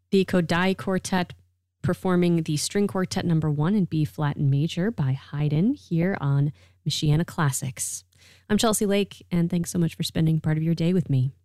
The Kodai Quartet performing the String Quartet No. 1 in B flat and major by Haydn here on Michiana Classics. I'm Chelsea Lake, and thanks so much for spending part of your day with me.